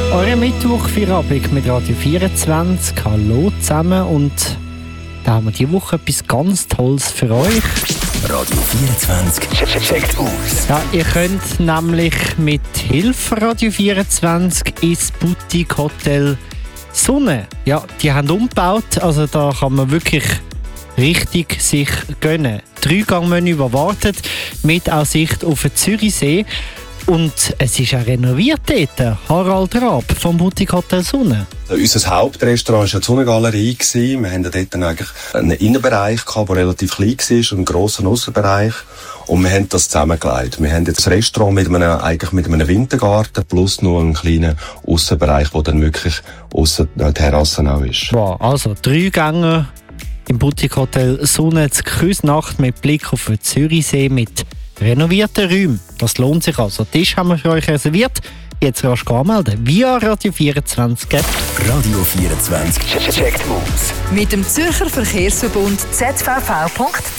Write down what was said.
Euer Mittwoch-Feierabend mit Radio 24. Hallo zusammen und da haben wir diese Woche etwas ganz Tolles für euch. Radio 24 checkt aus. Ja, ihr könnt nämlich mit Hilfe Radio 24 ins Boutique Hotel Sonne. Ja, die haben umgebaut, also da kann man wirklich richtig sich gönnen. 3-Gang-Menü, das wartet, mit Aussicht auf den Zürichsee. Und es ist auch renoviert dort. Harald Raab vom Boutique Hotel Sonne. Unser Hauptrestaurant war die Sonnengalerie. Wir hatten dort eigentlich einen Innenbereich, der relativ klein war, und einen grossen Aussenbereich. Und wir haben das zusammengelegt. Wir haben jetzt das Restaurant mit einem Wintergarten plus noch einen kleinen Aussenbereich, der dann wirklich aussen die Terrasse auch ist. Wow, also 3 Gänge im Boutique Hotel Sonne, die Küsnacht mit Blick auf den Zürichsee mit renovierten Räumen. Das lohnt sich also. Den Tisch haben wir für euch reserviert. Jetzt rasch anmelden via Radio 24. Radio 24 checkt aus. Mit dem Zürcher Verkehrsverbund ZVV.ch